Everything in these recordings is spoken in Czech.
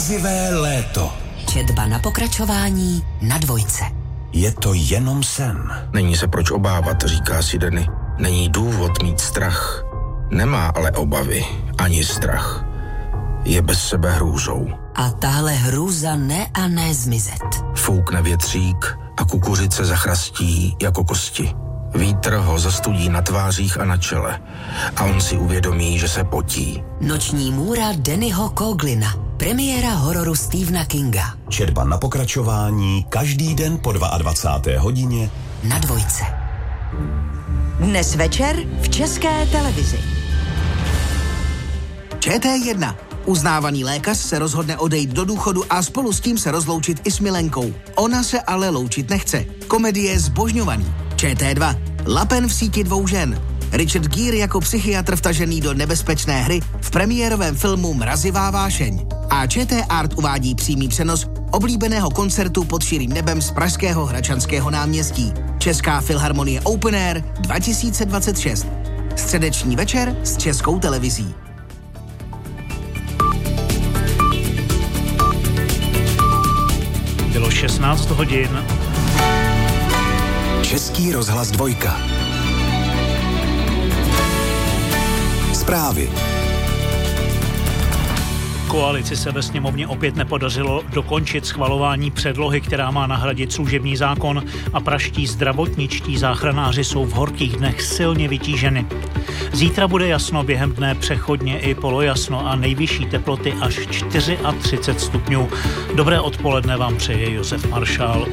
Mrazivé léto. Četba na pokračování na Dvojce. Je to jenom sen. Není se proč obávat, říká si Denny. Není důvod mít strach. Nemá ale obavy, ani strach. Je bez sebe hrůzou. A tahle hrůza ne a ne zmizet. Foukne větřík a kukuřice zachrastí jako kosti. Vítr ho zastudí na tvářích a na čele. A on si uvědomí, že se potí. Noční můra Dannyho Coglina. Premiéra hororu Stephena Kinga. Četba na pokračování každý den po 22. hodině na Dvojce. Dnes večer v České televizi. ČT1. Uznávaný lékař se rozhodne odejít do důchodu a spolu s tím se rozloučit i s milenkou. Ona se ale loučit nechce. Komedie Zbožňovaný. ČT2. Lapen v síti dvou žen. Richard Gere jako psychiatr vtažený do nebezpečné hry v premiérovém filmu Mrazivá vášeň. A ČT Art uvádí přímý přenos oblíbeného koncertu pod širým nebem z pražského Hradčanského náměstí. Česká filharmonie Open Air 2026. Středeční večer s Českou televizí. Bylo 16 hodin. Český rozhlas Dvojka. Zprávy. Koalici se ve sněmovně opět nepodařilo dokončit schvalování předlohy, která má nahradit služební zákon, a pražští zdravotničtí záchranáři jsou v horkých dnech silně vytíženi. Zítra bude jasno, během dne přechodně i polojasno a nejvyšší teploty až 34 stupňů. Dobré odpoledne vám přeje Josef Maršál.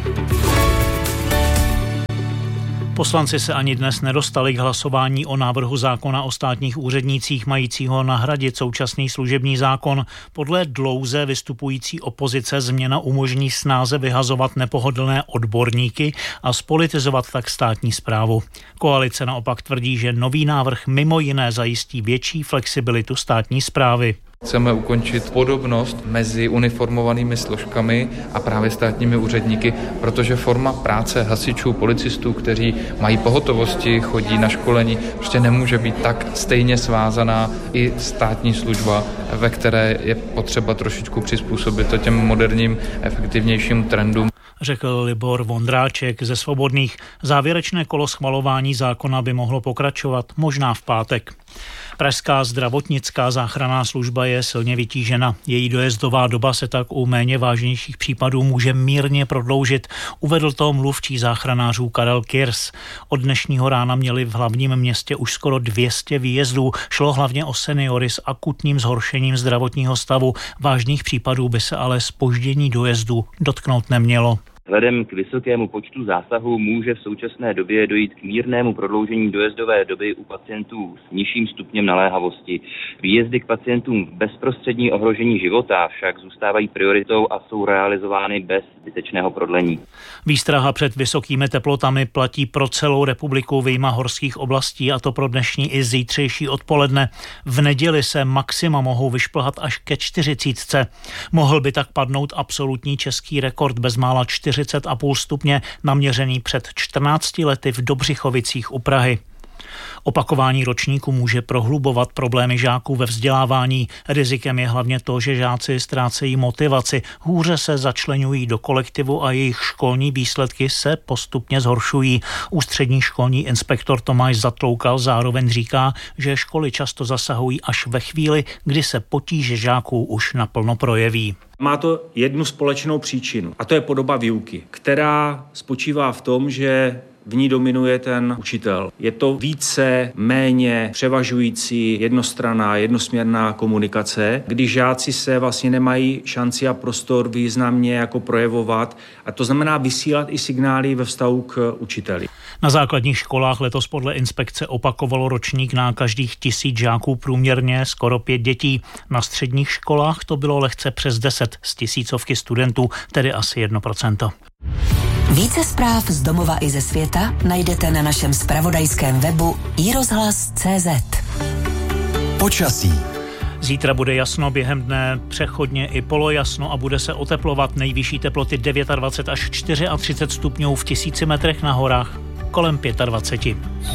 Poslanci se ani dnes nedostali k hlasování o návrhu zákona o státních úřednících majícího nahradit současný služební zákon. Podle dlouze vystupující opozice změna umožní snáze vyhazovat nepohodlné odborníky a spolitizovat tak státní správu. Koalice naopak tvrdí, že nový návrh mimo jiné zajistí větší flexibilitu státní správy. Chceme ukončit podobnost mezi uniformovanými složkami a právě státními úředníky, protože forma práce hasičů, policistů, kteří mají pohotovosti, chodí na školení, prostě nemůže být tak stejně svázaná i státní služba, ve které je potřeba trošičku přizpůsobit to těm moderním, efektivnějším trendům. Řekl Libor Vondráček ze Svobodných. Závěrečné kolo schvalování zákona by mohlo pokračovat možná v pátek. Pražská zdravotnická záchranná služba je silně vytížena. Její dojezdová doba se tak u méně vážnějších případů může mírně prodloužit, uvedl to mluvčí záchranářů Karel Kirs. Od dnešního rána měli v hlavním městě už skoro 200 výjezdů. Šlo hlavně o seniory s akutním zhoršením zdravotního stavu. Vážných případů by se ale zpoždění dojezdu dotknout nemělo. Vzhledem k vysokému počtu zásahů může v současné době dojít k mírnému prodloužení dojezdové doby u pacientů s nižším stupněm naléhavosti. Výjezdy k pacientům v bezprostřední ohrožení života však zůstávají prioritou a jsou realizovány bez zbytečného prodlení. Výstraha před vysokými teplotami platí pro celou republiku vyjma horských oblastí, a to pro dnešní i zítřejší odpoledne. V neděli se maxima mohou vyšplhat až ke 40. Mohl by tak padnout absolutní český rekord bezmála 40,5 stupně naměřený před 14 lety v Dobřichovicích u Prahy. Opakování ročníku může prohlubovat problémy žáků ve vzdělávání. Rizikem je hlavně to, že žáci ztrácejí motivaci, hůře se začleňují do kolektivu a jejich školní výsledky se postupně zhoršují. Ústřední školní inspektor Tomáš Zatloukal zároveň říká, že školy často zasahují až ve chvíli, kdy se potíže žáků už naplno projeví. Má to jednu společnou příčinu, a to je podoba výuky, která spočívá v tom, že v ní dominuje ten učitel. Je to více, méně převažující jednostranná, jednosměrná komunikace, kdy žáci se vlastně nemají šanci a prostor významně jako projevovat, a to znamená vysílat i signály ve vztahu k učiteli. Na základních školách letos podle inspekce opakovalo ročník na každých 1000 žáků průměrně skoro 5 dětí. Na středních školách to bylo lehce přes 10 z 1000 studentů, tedy asi 1%. Více zpráv z domova i ze světa najdete na našem zpravodajském webu iRozhlas.cz. Počasí. Zítra bude jasno, během dne přechodně i polojasno a bude se oteplovat. Nejvyšší teploty 29 až 34 stupňů, v 1000 metrech na horách kolem 25.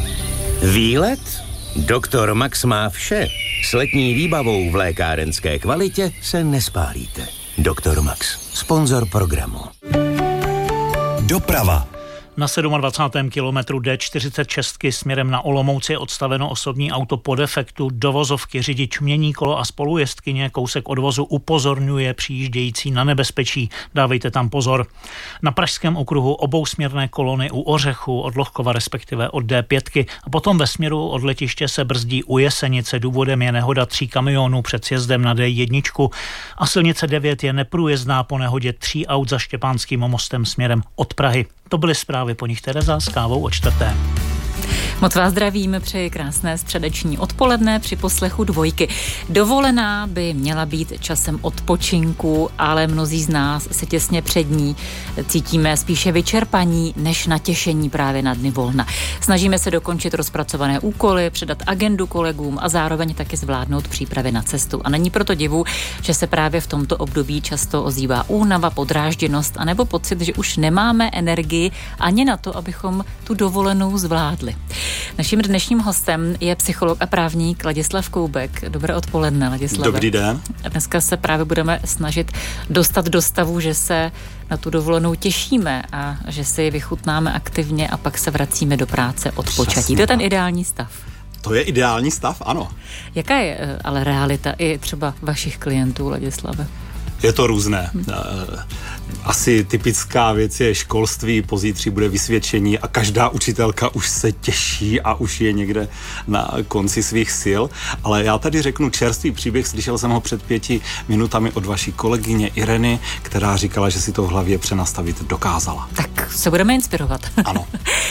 Výlet? Doktor Max má vše. S letní výbavou v lékárenské kvalitě se nespálíte. Dr. Max, sponzor programu. Doprava. Na 27. kilometru D46 směrem na Olomouc je odstaveno osobní auto po defektu. Do vozovky řidič mění kolo a spolujezdkyně kousek od vozu upozorňuje přijíždějící na nebezpečí. Dávejte tam pozor. Na pražském okruhu obousměrné kolony u Ořechu od Lohkova, respektive od D5 a potom ve směru od letiště se brzdí u Jesenice. Důvodem je nehoda 3 kamionů před sjezdem na D1 a silnice 9 je neprůjezdná po nehodě 3 aut za Štěpánským mostem směrem od Prahy. To byly zprávy, po nich Tereza s kávou o 4. Moc vás zdravím, přeji krásné středeční odpoledne při poslechu Dvojky. Dovolená by měla být časem odpočinku, ale mnozí z nás se těsně před ní cítíme spíše vyčerpaní než natěšení právě na dny volna. Snažíme se dokončit rozpracované úkoly, předat agendu kolegům a zároveň taky zvládnout přípravy na cestu. A není proto divu, že se právě v tomto období často ozývá únava, podrážděnost anebo pocit, že už nemáme energii ani na to, abychom tu dovolenou zvládli. Naším dnešním hostem je psycholog a právník Ladislav Koubek. Dobré odpoledne, Ladislave. Dobrý den. Dneska se právě budeme snažit dostat do stavu, že se na tu dovolenou těšíme a že si ji vychutnáme aktivně a pak se vracíme do práce od počatí. To je ten ideální stav. To je ideální stav, ano. Jaká je ale realita i třeba vašich klientů, Ladislave? Je to různé. Asi typická věc je školství, pozítří bude vysvědčení a každá učitelka už se těší a už je někde na konci svých sil. Ale já tady řeknu čerstvý příběh, slyšel jsem ho před 5 minutami od vaší kolegyně Ireny, která říkala, že si to v hlavě přenastavit dokázala. Tak se budeme inspirovat. Ano.